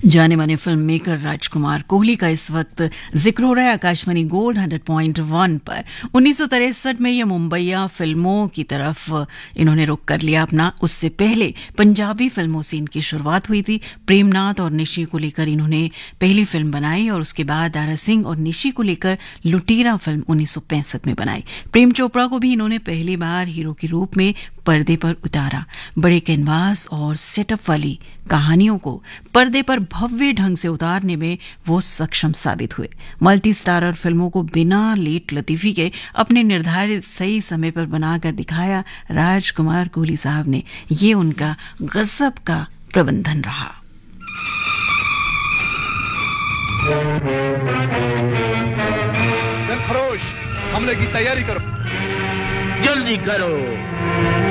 जाने माने film maker राजकुमार कोहली का इस वक्त जिक्र हो रहा है आकाशवाणी गोल्ड 100.1 पर। 1963 में ये मुंबईया फिल्मों की तरफ इन्होंने रुख कर लिया अपना। उससे पहले पंजाबी फिल्मों से इनकी शुरुआत हुई थी। प्रेमनाथ और निशी को लेकर इन्होंने पहली फिल्म बनाई और उसके बाद दारा सिंह और निशी को लेकर लुटेरा फिल्म 1965 में बनाई। प्रेम चोपड़ा को भी इन्होंने पहली बार हीरो के रूप में पर्दे पर उतारा। बड़े कैनवास और सेटअप वाली कहानियों को पर्दे पर भव्य ढंग से उतारने में वो सक्षम साबित हुए। मल्टी स्टारर फिल्मों को बिना लेट लतीफी के अपने निर्धारित सही समय पर बनाकर दिखाया राजकुमार कोहली साहब ने। ये उनका गजब का प्रबंधन रहा। दिलफरोश, हमले की तैयारी करो, जल्दी करो।